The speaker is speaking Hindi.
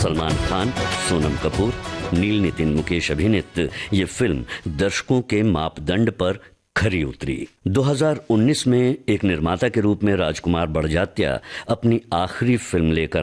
सलमान खान, सोनम कपूर, नील नितिन मुकेश अभिनीत ये फिल्म दर्शकों के मापदंड पर खरी उतरी। 2019 में एक निर्माता के रूप में राजकुमार बड़जात्या अपनी आखिरी फिल्म लेकर